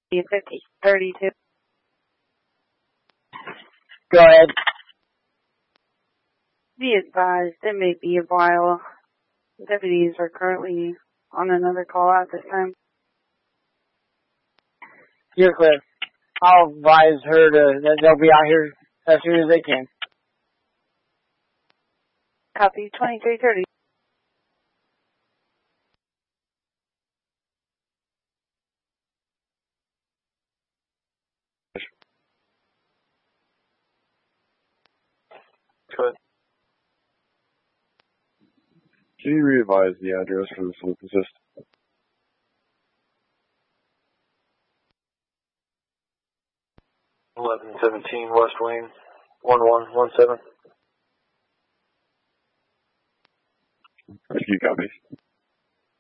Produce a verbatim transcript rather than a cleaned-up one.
fifty thirty-two. Go ahead. Be advised, it may be a while. Deputies are currently on another call at this time. You're clear. I'll advise her to, that they'll be out here as soon as they can. Copy twenty-three thirty. Good. Can you re-advise the address for the sleep assist? eleven seventeen West Wayne, one one one seven. You copy.